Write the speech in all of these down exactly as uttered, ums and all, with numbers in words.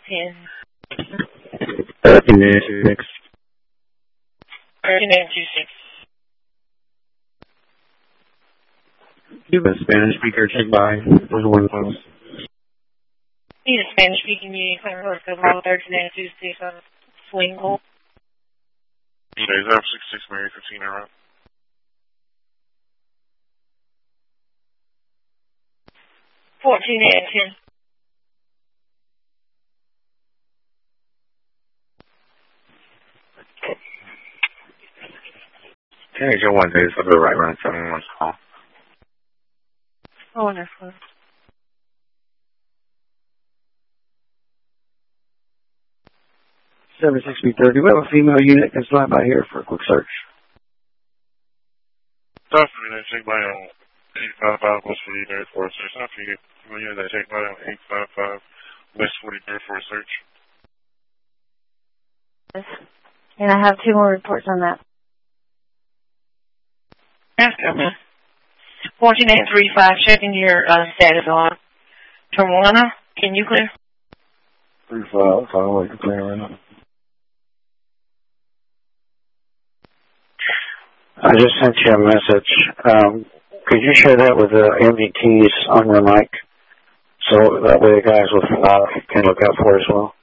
ten. thirteen eight two six. thirteen eight two six. You have a Spanish speaker check by. There's one close. Need a Spanish speaking meeting claim for the thirteen eight two six on Swingle. Days up six six Mary fifteen around. Fourteen eight ten. Ten eight one days of the right around seven one call. Oh, wonderful. seven six B thirty. We have a female unit can slide by here for a quick search. Stop for me, check by on eight five five West forty-third for a search. Stop for you, female unit, check by on eight five five West forty-third for a search. And I have two more reports on that. Yes, okay. fourteen eight three five, checking your uh, status on Tawana. Can you clear? three five, I'll wait to clear right now. I just sent you a message. Um, could you share that with the M D Ts on your mic? So that way the guys with uh, can look out for it as well.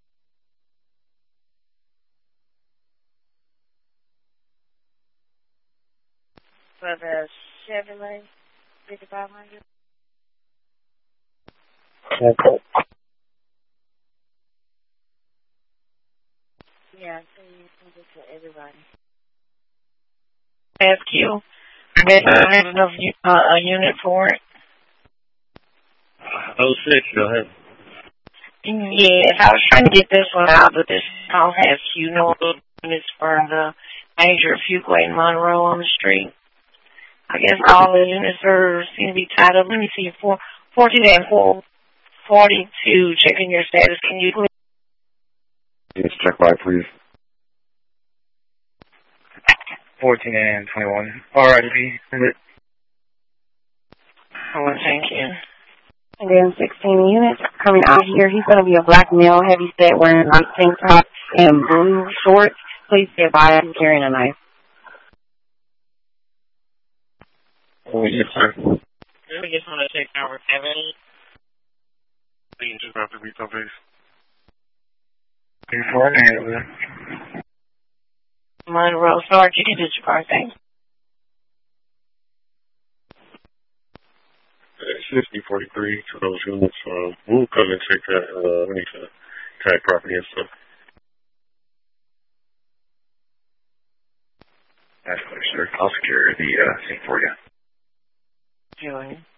For the Chevrolet fifty-five hundred? Okay. Yeah, so you can do for everybody. Ask you. I guess I don't have enough uh, a unit for it. Oh six, go ahead. Yes, I was trying to get this one out, but this I'll have you know units for the major Fuquay and Monroe on the street. I guess all the units are seem to be tied up. Let me see, four, fourteen and four, forty-two. Checking your status. Can you please? Yes, check by, please. fourteen and twenty-one. All right, B. Oh, thank you. And then sixteen units coming out here. He's going to be a black male, heavy set, wearing a tank top and blue shorts. Please get by. I'm carrying a knife. Oh, yes, sir. We just want to check our seven. You just have to read some please. Before I handle it. Monroe, sorry, you did your birthday. fifty forty-three for those units. Uh, we'll come and check that. Uh, we need to tag property and stuff. That's clear, sir. I'll secure the uh, thing for you. Joy.